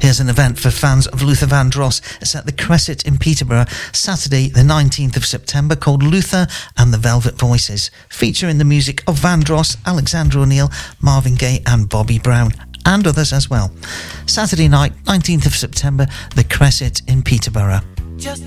Here's an event for fans of Luther Vandross. It's at the Crescent in Peterborough, Saturday the 19th of September, called Luther and the Velvet Voices, featuring the music of Vandross, Alexander O'Neill, Marvin Gaye and Bobby Brown, and others as well. Saturday night, 19th of September, the Crescent in Peterborough.